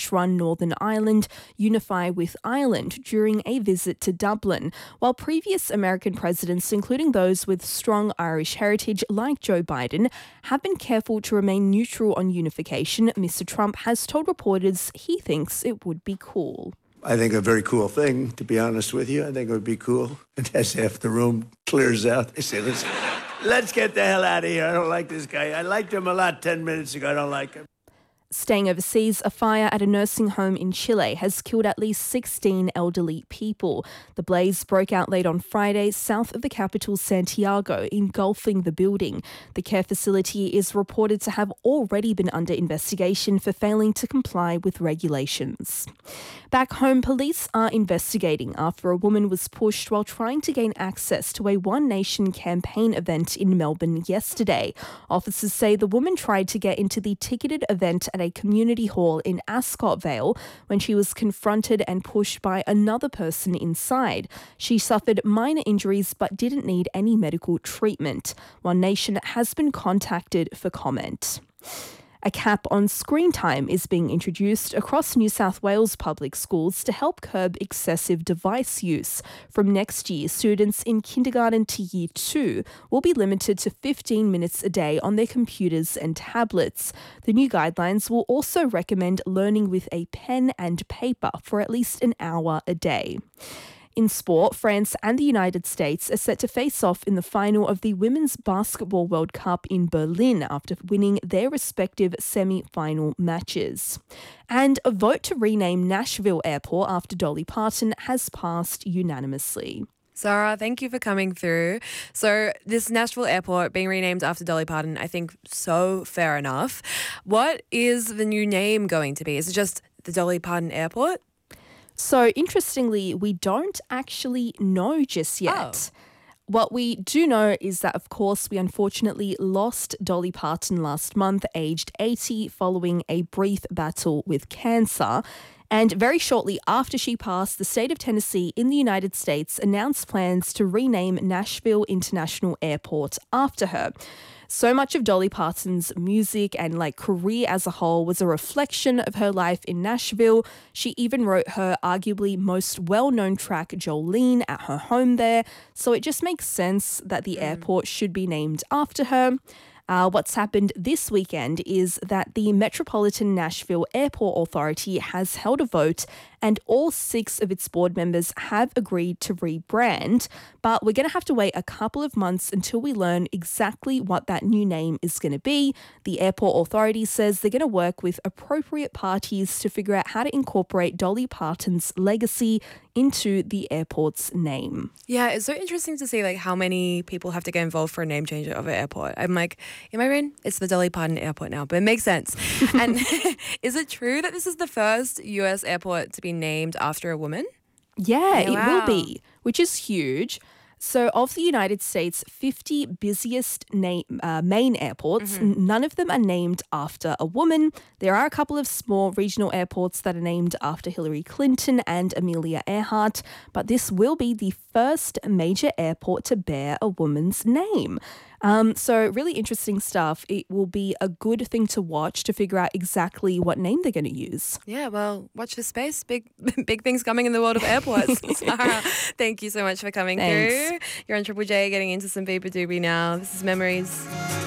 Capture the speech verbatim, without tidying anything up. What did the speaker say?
British-run Northern Ireland unify with Ireland during a visit to Dublin, while previous American presidents, including those with strong Irish heritage like Joe Biden, have been careful to remain neutral on unification. Mister Trump has told reporters he thinks it would be cool. I think a very cool thing, to be honest with you. I think it would be cool. And as half the room clears out, they say, let's, let's get the hell out of here. I don't like this guy. I liked him a lot ten minutes ago. I don't like him. Staying overseas, a fire at a nursing home in Chile has killed at least sixteen elderly people. The blaze broke out late on Friday south of the capital Santiago, engulfing the building. The care facility is reported to have already been under investigation for failing to comply with regulations. Back home, police are investigating after a woman was pushed while trying to gain access to a One Nation campaign event in Melbourne yesterday. Officers say the woman tried to get into the ticketed event at a community hall in Ascot Vale when she was confronted and pushed by another person inside. She suffered minor injuries but didn't need any medical treatment. One Nation has been contacted for comment. A cap on screen time is being introduced across New South Wales public schools to help curb excessive device use. From next year, students in kindergarten to year two will be limited to fifteen minutes a day on their computers and tablets. The new guidelines will also recommend learning with a pen and paper for at least an hour a day. In sport, France and the United States are set to face off in the final of the Women's Basketball World Cup in Berlin after winning their respective semi-final matches. And a vote to rename Nashville Airport after Dolly Parton has passed unanimously. Sarah, thank you for coming through. So this Nashville Airport being renamed after Dolly Parton, I think so fair enough. What is the new name going to be? Is it just the Dolly Parton Airport? So, interestingly, we don't actually know just yet. Oh. What we do know is that, of course, we unfortunately lost Dolly Parton last month, aged eighty, following a brief battle with cancer. And very shortly after she passed, the state of Tennessee in the United States announced plans to rename Nashville International Airport after her. So much of Dolly Parton's music and like career as a whole was a reflection of her life in Nashville. She even wrote her arguably most well-known track, Jolene, at her home there. So it just makes sense that the mm. airport should be named after her. Uh, what's happened this weekend is that the Metropolitan Nashville Airport Authority has held a vote and all six of its board members have agreed to rebrand, but we're going to have to wait a couple of months until we learn exactly what that new name is going to be. The airport authority says they're going to work with appropriate parties to figure out how to incorporate Dolly Parton's legacy into the airport's name. Yeah, it's so interesting to see like how many people have to get involved for a name change of an airport. I'm like, in my brain, it's the Dolly Parton Airport now, but it makes sense. And is it true that this is the first U S airport to be named after a woman? Yeah, yeah it wow. will be, which is huge. So of the United States' fifty busiest na- uh, main airports, mm-hmm. n- none of them are named after a woman. There are a couple of small regional airports that are named after Hillary Clinton and Amelia Earhart, but this will be the first major airport to bear a woman's name. Um, so really interesting stuff. It will be a good thing to watch to figure out exactly what name they're going to use. Yeah, well, watch this space. Big big things coming in the world of airports. Sarah, thank you so much for coming Thanks. through. You're on Triple J getting into some Beeper Doobie now. This is Memories.